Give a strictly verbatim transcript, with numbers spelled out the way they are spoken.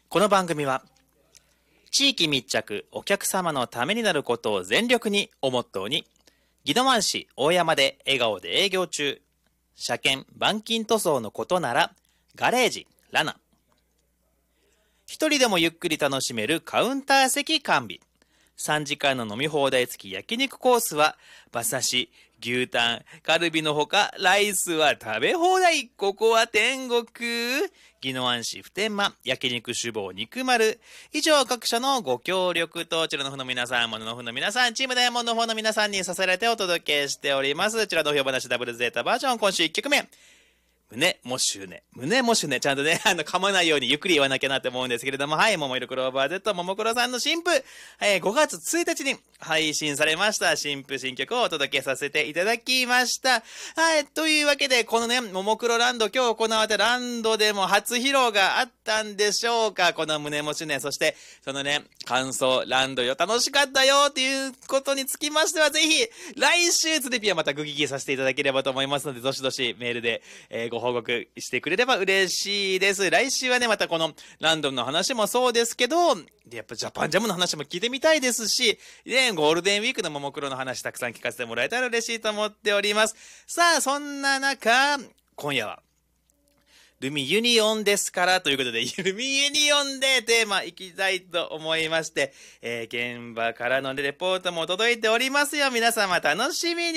この番組は地域密着、お客様のためになることを全力にをモットーに、宜野湾市大山で笑顔で営業中、車検板金塗装のことならガレージラナ、一人でもゆっくり楽しめるカウンター席完備、さんじかんの飲み放題付き焼肉コースは馬刺し、牛タン、カルビのほかライスは食べ放題。ここは天国。宜野湾市普天間焼肉酒坊肉丸。以上各社のご協力と、チラノフの皆さん、モノノフの皆さん、チームダイヤモンドフォーの皆さんに支えられてお届けしております。チラノフ話ダブルゼータバージョン、今週いっきょくめ。胸もしゅね、胸もしゅね、ちゃんとね、あの、噛まないようにゆっくり言わなきゃなって思うんですけれども、はい、桃色クローバー Z、ももクロさんの新譜、えー、ごがつついたちに配信されました、新譜新曲をお届けさせていただきました。はい、というわけで、このね、ももクロランド、今日行われたランドでも初披露があったんでしょうか、この胸もしゅね、そして、そのね、感想、ランドよ、楽しかったよっていうことにつきましては、ぜひ、来週、つでぴはまたグギギさせていただければと思いますので、どしどしメールで、えー、ご報告してくれれば嬉しいです。来週はね、またこのランドムの話もそうですけど、でやっぱジャパンジャムの話も聞いてみたいですし、ね、ゴールデンウィークのももクロの話たくさん聞かせてもらえたら嬉しいと思っております。さあ、そんな中、今夜は、ルミユニオンですからということで、ルミユニオンでテーマいきたいと思いまして、えー、現場からのレポートも届いておりますよ。皆様楽しみに